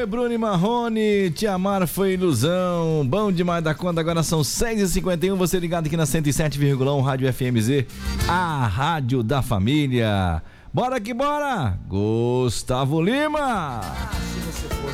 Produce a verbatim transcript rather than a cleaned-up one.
Bruno e Marrone, te amar foi ilusão. Bom demais da conta, agora são seis e cinquenta e um. Você ligado aqui na cento e sete vírgula um Rádio F M Z, a rádio da família. Bora que bora, Gustavo Lima.